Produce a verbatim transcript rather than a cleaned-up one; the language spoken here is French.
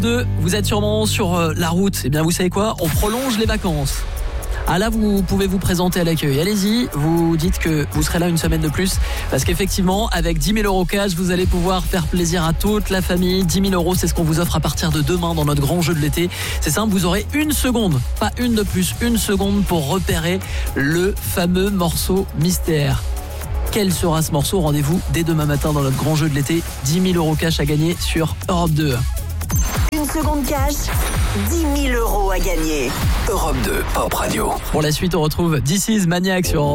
deux, vous êtes sûrement sur euh, la route. Eh bien, vous savez quoi ? On prolonge les vacances. Ah là, vous pouvez vous présenter à l'accueil. Allez-y, vous dites que vous serez là une semaine de plus. Parce qu'effectivement, avec dix mille euros cash, vous allez pouvoir faire plaisir à toute la famille. dix mille euros, c'est ce qu'on vous offre à partir de demain dans notre grand jeu de l'été. C'est simple, vous aurez une seconde, pas une de plus, une seconde pour repérer le fameux morceau mystère. Quel sera ce morceau ? Rendez-vous dès demain matin dans notre grand jeu de l'été. dix mille euros cash à gagner sur Europe deux. Une seconde cash, dix mille euros à gagner. Europe deux, Pop Radio. Pour la suite, on retrouve This Is Maniac sur